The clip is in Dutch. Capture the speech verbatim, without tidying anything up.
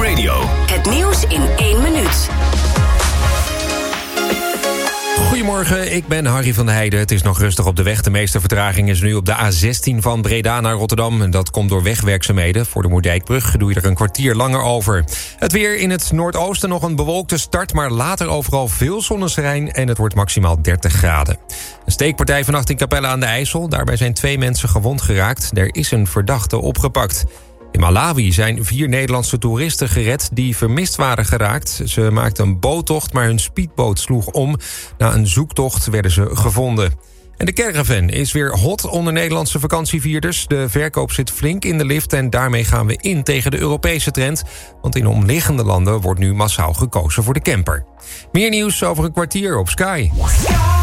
Radio. Het nieuws in één minuut. Goedemorgen, ik ben Harry van der Heijden. Het is nog rustig op de weg. De meeste vertraging is nu op de A zestien van Breda naar Rotterdam. En dat komt door wegwerkzaamheden. Voor de Moerdijkbrug doe je er een kwartier langer over. Het weer in het noordoosten nog een bewolkte start, maar later overal veel zonneschijn en het wordt maximaal dertig graden. Een steekpartij vannacht in Capelle aan de IJssel. Daarbij zijn twee mensen gewond geraakt. Er is een verdachte opgepakt. In Malawi zijn vier Nederlandse toeristen gered die vermist waren geraakt. Ze maakten een boottocht, maar hun speedboot sloeg om. Na een zoektocht werden ze gevonden. En de caravan is weer hot onder Nederlandse vakantievierders. De verkoop zit flink in de lift en daarmee gaan we in tegen de Europese trend. Want in omliggende landen wordt nu massaal gekozen voor de camper. Meer nieuws over een kwartier op Sky.